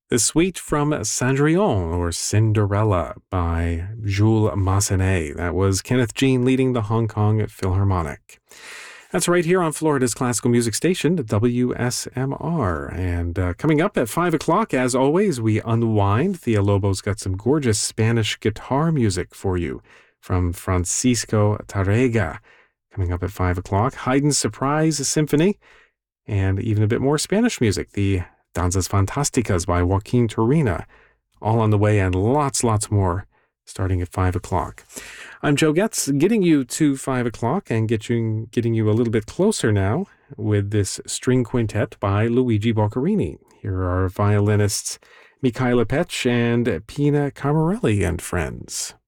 The Suite from Cendrillon, or Cinderella, by Jules Massenet. That was Kenneth Jean leading the Hong Kong Philharmonic. That's right here on Florida's classical music station, WSMR. And coming up at 5 o'clock, as always, we unwind. Thea Lobo's got some gorgeous Spanish guitar music for you from Francisco Tarrega. Coming up at 5 o'clock, Haydn's Surprise Symphony, and even a bit more Spanish music, the Danzas Fantásticas by Joaquin Turina. All on the way, and lots more starting at 5 o'clock. I'm Joe Getz, getting you to 5 o'clock and getting you a little bit closer now with this string quintet by Luigi Boccherini. Here are violinists Michaela Petch and Pina Camarelli and friends.